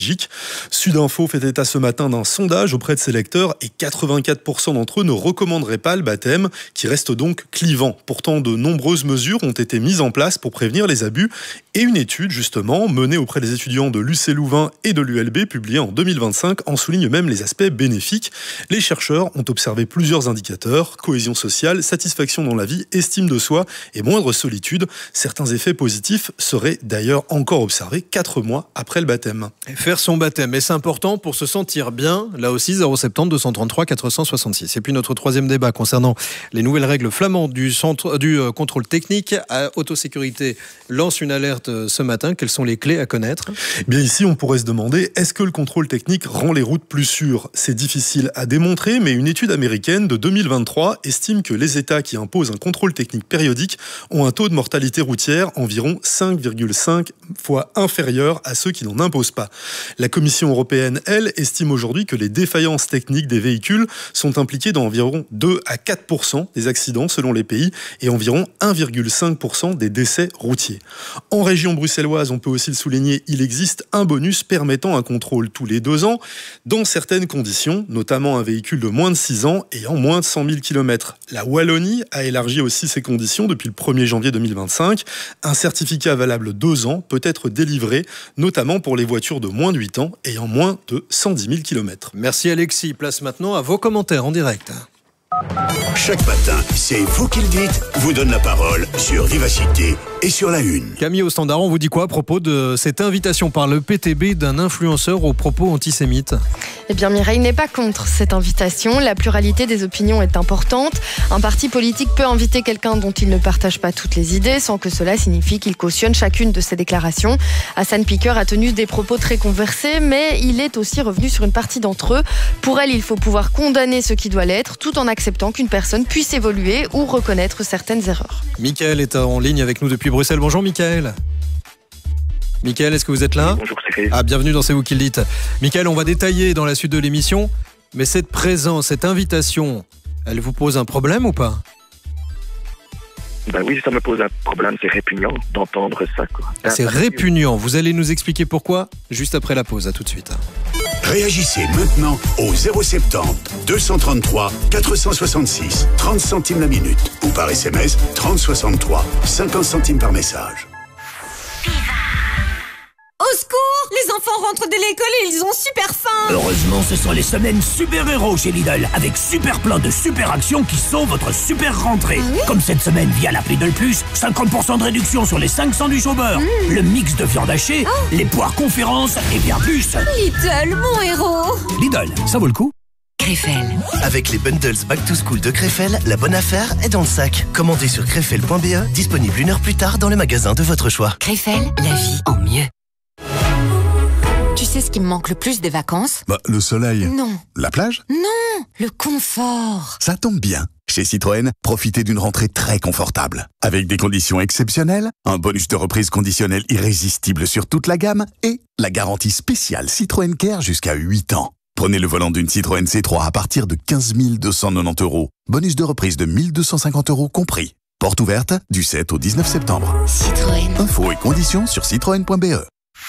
Sudinfo fait état ce matin d'un sondage auprès de ses lecteurs et 84% d'entre eux ne recommanderaient pas le baptême, qui reste donc clivant. Pourtant, de nombreuses mesures ont été mises en place pour prévenir les abus et une étude, justement, menée auprès des étudiants de l'UC Louvain et de l'ULB, publiée en 2025, en souligne même les aspects bénéfiques. Les chercheurs ont observé plusieurs indicateurs: cohésion sociale, satisfaction dans la vie, estime de soi et moindre solitude. Certains effets positifs seraient d'ailleurs encore observés 4 mois après le baptême. Faire son baptême, et c'est important pour se sentir bien. Là aussi, 070 233 466. Et puis notre troisième débat concernant les nouvelles règles flamandes du contrôle technique. Autosécurité lance une alerte ce matin. Quelles sont les clés à connaître ? Bien ici, on pourrait se demander, est-ce que le contrôle technique rend les routes plus sûres ? C'est difficile à démontrer, mais une étude américaine de 2023 estime que les États qui imposent un contrôle technique périodique ont un taux de mortalité routière environ 5,5 fois inférieur à ceux qui n'en imposent pas. La Commission européenne, elle, estime aujourd'hui que les défaillances techniques des véhicules sont impliquées dans environ 2 à 4% des accidents selon les pays et environ 1,5% des décès routiers. En région bruxelloise, on peut aussi le souligner, il existe un bonus permettant un contrôle tous les 2 ans dans certaines conditions, notamment un véhicule de moins de 6 ans ayant moins de 100 000 km. La Wallonie a élargi aussi ses conditions depuis le 1er janvier 2025. Un certificat valable 2 ans peut être délivré, notamment pour les voitures de moins de 8 ans ayant moins de 110 000 km. Merci Alexis. Place maintenant à vos commentaires en direct. Chaque matin, c'est vous qui le dites, vous donne la parole sur Vivacité et sur la Une. Camille au standard, on vous dit quoi à propos de cette invitation par le PTB d'un influenceur aux propos antisémites ? Eh bien, Mireille n'est pas contre cette invitation. La pluralité des opinions est importante. Un parti politique peut inviter quelqu'un dont il ne partage pas toutes les idées, sans que cela signifie qu'il cautionne chacune de ses déclarations. Hassan Piker a tenu des propos très conversés, mais il est aussi revenu sur une partie d'entre eux. Pour elle, il faut pouvoir condamner ce qui doit l'être, tout en acceptant qu'une personne puisse évoluer ou reconnaître certaines erreurs. Michael est en ligne avec nous depuis Bruxelles. Bonjour Michael. Michael, est-ce que vous êtes là ? Bonjour Cyril. Bienvenue dans C'est vous qui le dites. Michael, on va détailler dans la suite de l'émission, mais cette présence, cette invitation, elle vous pose un problème ou pas ? Ben oui, ça me pose un problème, c'est répugnant d'entendre ça, quoi. C'est répugnant, vous allez nous expliquer pourquoi juste après la pause, à tout de suite. Réagissez maintenant au 070 233 466 30 centimes la minute ou par SMS 3063 50 centimes par message. Au secours! Les enfants rentrent de l'école et ils ont super faim! Heureusement, ce sont les semaines super-héros chez Lidl, avec super plein de super actions qui sont votre super rentrée. Ah oui? Comme cette semaine via l'appli Lidl Plus, 50% de réduction sur les 5 sandwichs au beurre, le mix de viande hachée, les poires conférences et bien plus. Lidl, mon héros! Lidl, ça vaut le coup. Crefel. Avec les bundles Back to School de Crefel, la bonne affaire est dans le sac. Commandez sur crefel.be, disponible 1 heure plus tard dans le magasin de votre choix. Crefel, la vie en mieux. Tu sais ce qui me manque le plus des vacances ? Le soleil. Non. La plage ? Non, le confort. Ça tombe bien. Chez Citroën, profitez d'une rentrée très confortable. Avec des conditions exceptionnelles, un bonus de reprise conditionnel irrésistible sur toute la gamme et la garantie spéciale Citroën Care jusqu'à 8 ans. Prenez le volant d'une Citroën C3 à partir de 15 290 €. Bonus de reprise de 1 250 € compris. Porte ouverte du 7 au 19 septembre. Citroën. Infos et conditions sur citroën.be.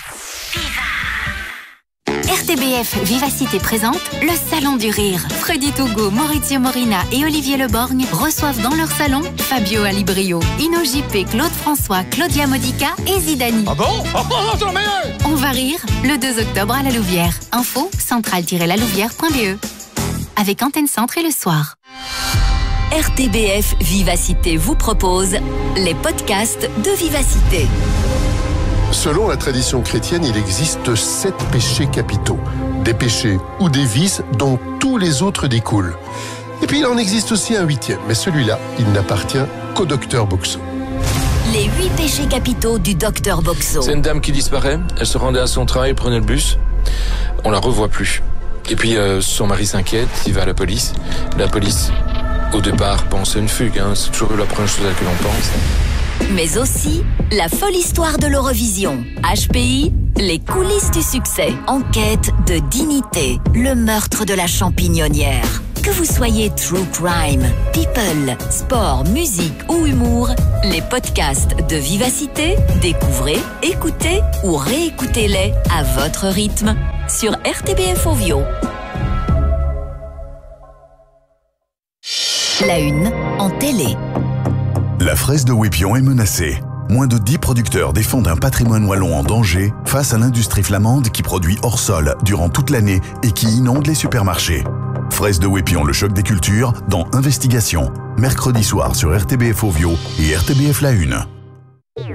RTBF Vivacité présente le Salon du Rire. Freddy Togo, Maurizio Morina et Olivier Leborgne reçoivent dans leur salon Fabio Alibrio, Ino JP, Claude François, Claudia Modica et Zidani. Ah bon? C'est le meilleur! On va rire le 2 octobre à la Louvière. Info centrale-lalouvière.be. Avec Antenne Centre et le soir. RTBF Vivacité vous propose les podcasts de Vivacité. Selon la tradition chrétienne, il existe 7 péchés capitaux. Des péchés ou des vices dont tous les autres découlent. Et puis il en existe aussi un 8e, mais celui-là, il n'appartient qu'au docteur Boxo. Les 8 péchés capitaux du docteur Boxo. C'est une dame qui disparaît, elle se rendait à son travail, prenait le bus, on la revoit plus. Et puis son mari s'inquiète, il va à la police. La police, au départ, pense à une fugue, c'est toujours la première chose à laquelle on pense. Mais aussi la folle histoire de l'Eurovision. HPI, les coulisses du succès. Enquête de dignité, le meurtre de la champignonnière. Que vous soyez true crime, people, sport, musique ou humour, les podcasts de Vivacité, découvrez, écoutez ou réécoutez-les à votre rythme sur RTBF Ovio. La une en télé. La fraise de Wépion est menacée. Moins de 10 producteurs défendent un patrimoine wallon en danger face à l'industrie flamande qui produit hors sol durant toute l'année et qui inonde les supermarchés. Fraise de Wépion, le choc des cultures, dans Investigation. Mercredi soir sur RTBF Ovio et RTBF La Une.